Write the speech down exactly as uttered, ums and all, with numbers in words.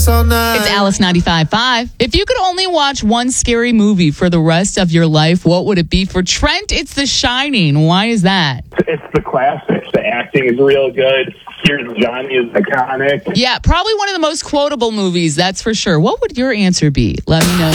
So nice. It's Alice ninety-five point five. If you could only watch one scary movie for the rest of your life, what would it be? For Trent, it's The Shining. Why is that? It's the classics. The acting is real good. Here's Johnny is iconic. Yeah, probably one of the most quotable movies, that's for sure. What would your answer be? Let me know.